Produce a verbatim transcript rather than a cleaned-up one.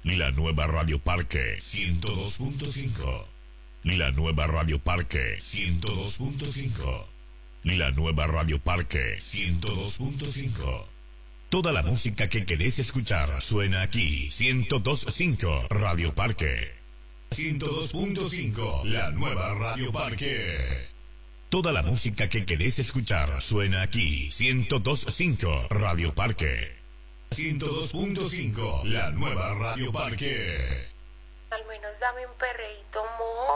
La nueva Radio Parque ciento dos punto cinco. La nueva Radio Parque ciento dos punto cinco. La nueva Radio Parque ciento dos punto cinco. Toda la música que querés escuchar suena aquí. ciento dos punto cinco Radio Parque. ciento dos punto cinco La nueva Radio Parque. Toda la música que querés escuchar suena aquí. ciento dos punto cinco Radio Parque. ciento dos punto cinco La nueva Radio Parque. Al menos dame un perreíto, mo.